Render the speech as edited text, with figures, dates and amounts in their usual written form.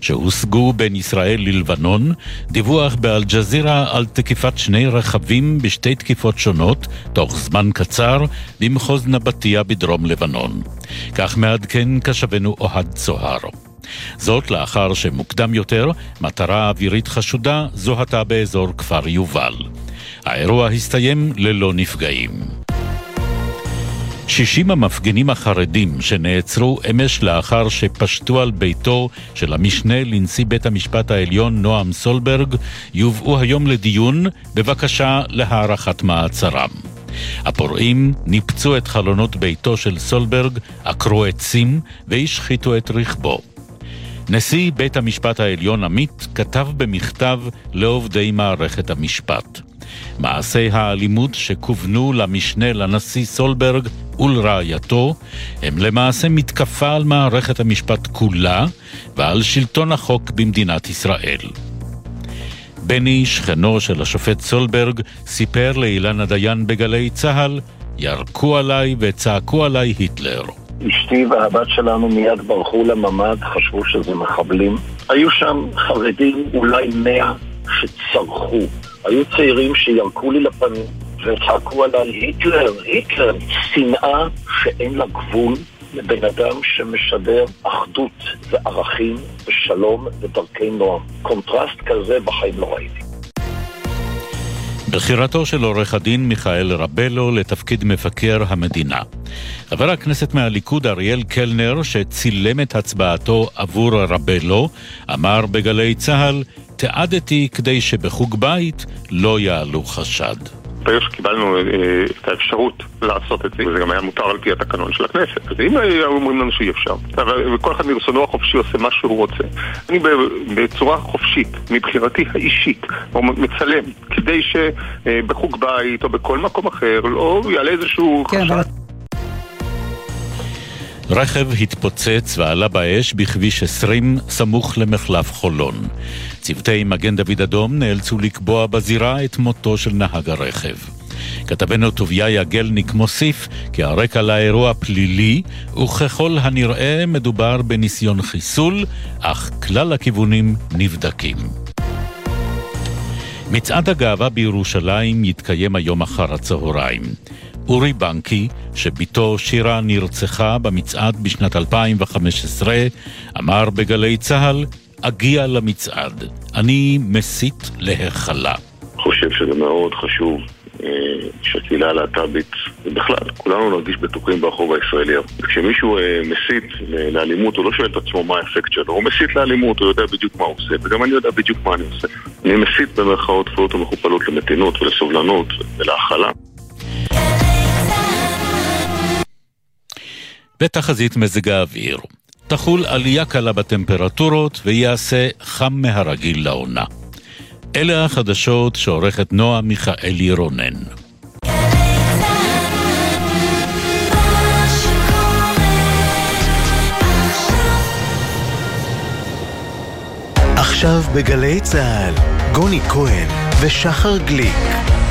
שהושגו בין ישראל ללבנון, דיווח באל-ג'זירה על תקיפת 2 רכבים בשתי תקיפות שונות, תוך זמן קצר, במחוז נבטיה בדרום לבנון. כך מעדכן כשבנו אוהד צוהר. זאת לאחר שמוקדם יותר, מטרה אווירית חשודה זוהתה באזור כפר יובל. האירוע הסתיים ללא נפגעים. 60 המפגינים החרדים שנעצרו אמש לאחר שפשטו על ביתו של המשנה לנשיא בית המשפט העליון נועם סולברג יובאו היום לדיון בבקשה להארכת מעצרם. הפורעים ניפצו את חלונות ביתו של סולברג, עקרו עצים והשחיתו את רכבו. נשיא בית המשפט העליון עמית כתב במכתב לעובדי מערכת המשפט: מעשי האלימות שכוונו למשנה לנשיא סולברג ולרעייתו הם למעשה מתקפה על מערכת המשפט כולה ועל שלטון החוק במדינת ישראל. בני, שכנו של השופט סולברג, סיפר לאילנה דיין בגלי צהל: ירקו עליי וצעקו עליי היטלר. אשתי והבת שלנו מיד ברחו לממד, חשבו שזה מחבלים. היו שם חרדים, אולי 100, שצרחו. היו צעירים שירקו לי לפנים וצעקו עליי היטלר, היטלר. שנאה שאין לה גבול לבן אדם שמשדר אחדות וערכים ושלום ודרכי נועם. קונטרסט כזה בחיים לא ראיתי. בחירתו של עורך הדין מיכאל רבלו לתפקיד מבקר המדינה. חבר הכנסת מהליכוד אריאל קלנר, שצילם את הצבעתו עבור רבלו, אמר בגלי צהל: תעדתי כדי שבחוג בית לא יעלו חשד. ברגע שקיבלנו את האפשרות לעשות את זה, וזה גם היה מותר על פי התקנון של הכנסת. אז אם אומרים לנו שאי אפשר, וכל אחד מרצונו החופשי עושה מה שהוא רוצה, אני בצורה חופשית, מבחירתי האישית, מצלם, כדי שבחוג בית או בכל מקום אחר לא יעלה איזשהו חשד. רכב התפוצץ ועלה באש בכביש 20 סמוך למחלף חולון. צוותי מגן דוד אדום נאלצו לקבוע בזירה את מותו של נהג הרכב. כתבנו טוביה יגלניק מוסיף כי הרקע לאירוע פלילי, וככל הנראה מדובר בניסיון חיסול, אך כלל הכיוונים נבדקים. מצעד הגאווה בירושלים יתקיים היום אחר הצהריים. אורי בנקי, שביתו שירה נרצחה במצעד בשנת 2015, אמר בגלי צהל: אגיע למצעד, אני מסית להיכלה. חושב שזה מאוד חשוב שהקהילה הלהט"בית, ובכלל, כולנו נרגיש בטוחים ברחוב הישראלי. כשמישהו מסית לאלימות, הוא לא שואל את עצמו מה האפקט שלו, הוא מסית לאלימות, הוא יודע בדיוק מה הוא עושה, וגם אני יודע בדיוק מה אני עושה. אני מסית במרכאות כפולות ומכופלות למתינות ולסובלנות ולהכלה. בתחזית מזג האוויר, תחול עלייה קלה בטמפרטורות ויעשה חם מהרגיל לעונה. אלה החדשות שעורכת נועה מיכאלי רונן. עכשיו בגלי צהל, גוני כהן ושחר גליק.